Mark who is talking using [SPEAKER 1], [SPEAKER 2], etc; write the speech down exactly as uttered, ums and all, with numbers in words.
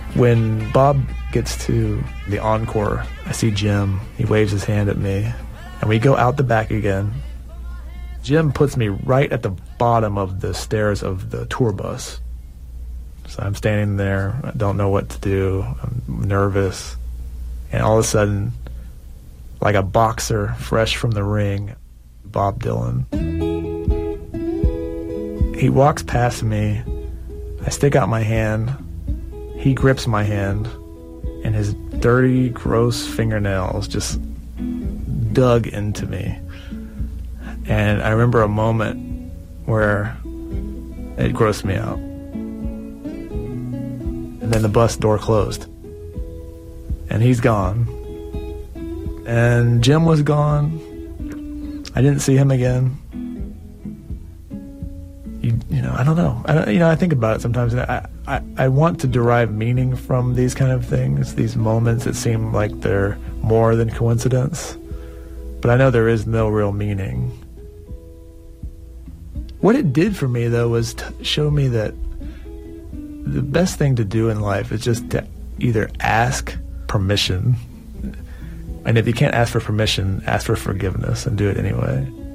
[SPEAKER 1] When Bob gets to the encore, I see Jim. He waves his hand at me, and we go out the back again. Jim puts me right at the bottom of the stairs of the tour bus. So I'm standing there. I don't know what to do. I'm nervous. And all of a sudden, like a boxer fresh from the ring, Bob Dylan. He walks past me. I stick out my hand. He grips my hand, and his dirty, gross fingernails just dug into me. And I remember a moment where it grossed me out. And then the bus door closed. And he's gone. And Jim was gone. I didn't see him again. You, you know, I don't know. I don't, you know, I think about it sometimes, and I, I, I want to derive meaning from these kind of things, these moments that seem like they're more than coincidence. But I know there is no real meaning. What it did for me, though, was to show me that the best thing to do in life is just to either ask permission, and if you can't ask for permission, ask for forgiveness and do it anyway.